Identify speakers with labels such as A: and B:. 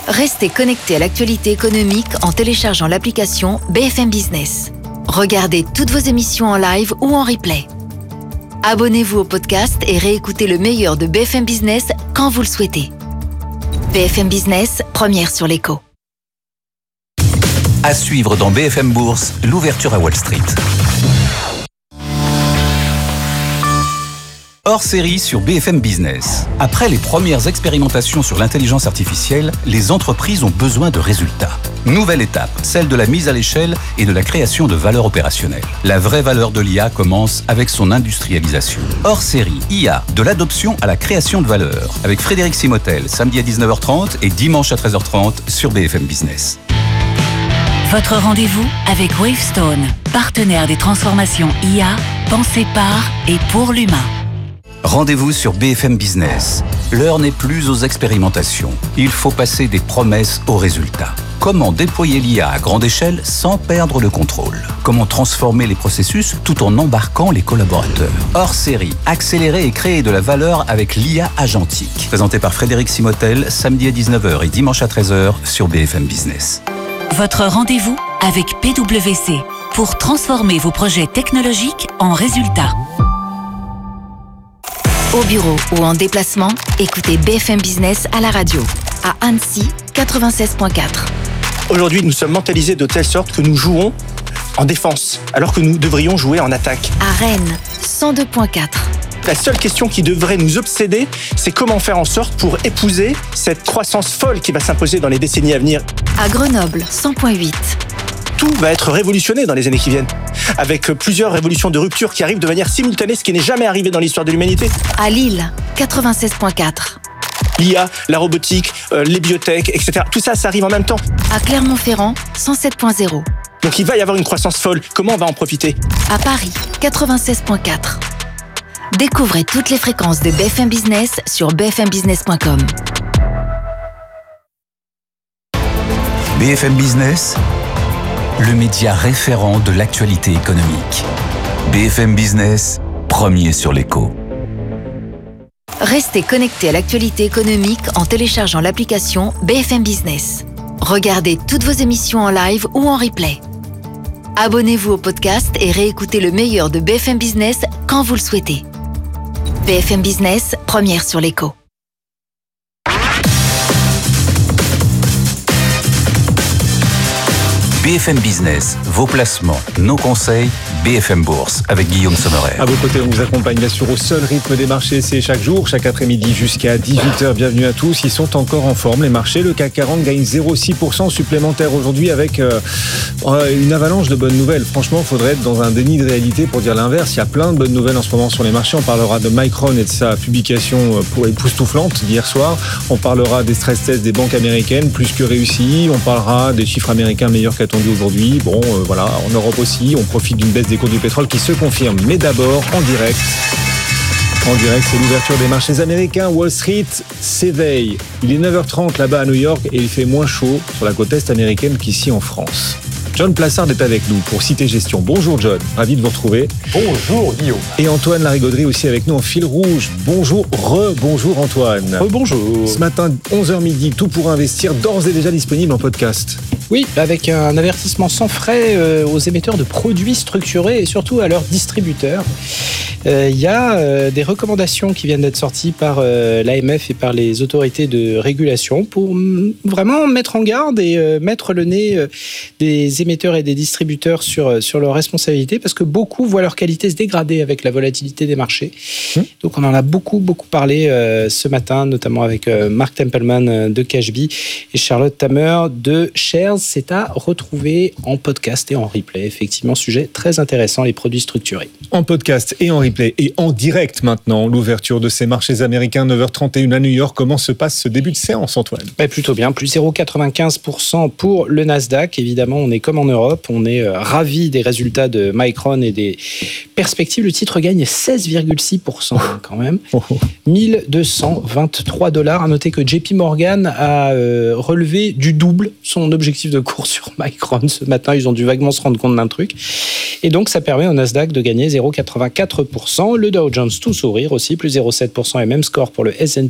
A: Restez connectés à l'actualité économique en téléchargeant l'application BFM Business. Regardez toutes vos émissions en live ou en replay. Abonnez-vous au podcast et réécoutez le meilleur de BFM Business quand vous le souhaitez. BFM Business, première sur l'écho.
B: À suivre dans BFM Bourse, l'ouverture à Wall Street. Hors série sur BFM Business. Après les premières expérimentations sur l'intelligence artificielle, les entreprises ont besoin de résultats. Nouvelle étape, celle de la mise à l'échelle et de la création de valeur opérationnelle. La vraie valeur de l'IA commence avec son industrialisation. Hors série, IA, de l'adoption à la création de valeur. Avec Frédéric Simotel, samedi à 19h30 et dimanche à 13h30 sur BFM Business.
C: Votre rendez-vous avec Wavestone, partenaire des transformations IA, pensées par et pour l'humain.
B: Rendez-vous sur BFM Business. L'heure n'est plus aux expérimentations. Il faut passer des promesses aux résultats. Comment déployer l'IA à grande échelle sans perdre le contrôle? Comment transformer les processus tout en embarquant les collaborateurs? Hors série, accélérer et créer de la valeur avec l'IA agentique. Présenté par Frédéric Simotel, samedi à 19h et dimanche à 13h sur BFM Business.
C: Votre rendez-vous avec PwC pour transformer vos projets technologiques en résultats.
A: Au bureau ou en déplacement, écoutez BFM Business à la radio. À Annecy, 96.4.
D: Aujourd'hui, nous sommes mentalisés de telle sorte que nous jouons en défense, alors que nous devrions jouer en attaque.
A: À Rennes, 102.4.
D: La seule question qui devrait nous obséder, c'est comment faire en sorte pour épouser cette croissance folle qui va s'imposer dans les décennies à venir.
A: À Grenoble, 100.8.
D: Tout va être révolutionné dans les années qui viennent, avec plusieurs révolutions de rupture qui arrivent de manière simultanée, ce qui n'est jamais arrivé dans l'histoire de l'humanité.
A: À Lille, 96.4.
D: L'IA, la robotique, les biotech, etc. Tout ça, ça arrive en même temps.
A: À Clermont-Ferrand, 107.0.
D: Donc il va y avoir une croissance folle. Comment on va en profiter?
A: À Paris, 96.4. Découvrez toutes les fréquences de BFM Business sur bfmbusiness.com.
B: BFM Business, le média référent de l'actualité économique. BFM Business, premier sur l'écho.
A: Restez connectés à l'actualité économique en téléchargeant l'application BFM Business. Regardez toutes vos émissions en live ou en replay. Abonnez-vous au podcast et réécoutez le meilleur de BFM Business quand vous le souhaitez. BFM Business, première sur l'écho.
B: BFM Business, vos placements, nos conseils, BFM Bourse, avec Guillaume Sommerer.
E: À vos côtés, on vous accompagne bien sûr au seul rythme des marchés, c'est chaque jour, chaque après-midi jusqu'à 18h. Bienvenue à tous, ils sont encore en forme, les marchés. Le CAC 40 gagne 0,6% supplémentaire aujourd'hui avec une avalanche de bonnes nouvelles. Franchement, il faudrait être dans un déni de réalité pour dire l'inverse. Il y a plein de bonnes nouvelles en ce moment sur les marchés. On parlera de Micron et de sa publication époustouflante d'hier soir. On parlera des stress tests des banques américaines, plus que réussis. On parlera des chiffres américains meilleurs qu'attendu aujourd'hui. Voilà, en Europe aussi, on profite d'une baisse des cours du pétrole qui se confirme. Mais d'abord, en direct, c'est l'ouverture des marchés américains. Wall Street s'éveille. Il est 9h30 là-bas à New York et il fait moins chaud sur la côte est américaine qu'ici en France. John Plassard est avec nous pour Cité Gestion. Bonjour John, ravi de vous retrouver.
F: Bonjour Guillaume.
E: Et Antoine Larigauderie aussi avec nous en fil rouge. Bonjour Antoine.
F: Bonjour.
E: Ce matin, 11h midi, tout pour investir, d'ores et déjà disponible en podcast.
F: Oui, avec un avertissement sans frais aux émetteurs de produits structurés et surtout à leurs distributeurs. Il y a des recommandations qui viennent d'être sorties par l'AMF et par les autorités de régulation pour vraiment mettre en garde et mettre le nez des émetteurs et des distributeurs sur leurs responsabilités parce que beaucoup voient leur qualité se dégrader avec la volatilité des marchés. Donc on en a beaucoup parlé ce matin, notamment avec Mark Templeman de Cashbee et Charlotte Tamer de Shares. C'est à retrouver en podcast et en replay. Effectivement, sujet très intéressant, les produits structurés.
E: En podcast et en replay et en direct maintenant, l'ouverture de ces marchés américains, 9h31 à New York. Comment se passe ce début de séance, Antoine ?
F: Plutôt bien, plus 0,95% pour le Nasdaq. Évidemment, on est comme en Europe, on est ravis des résultats de Micron et des perspectives. Le titre gagne 16,6% quand même. 1223 $. À noter que JP Morgan a relevé du double son objectif de cours sur Micron. Ce matin, ils ont dû vaguement se rendre compte d'un truc. Et donc, ça permet au Nasdaq de gagner 0,84%. Le Dow Jones tout sourire aussi, plus 0,7% et même score pour le S&P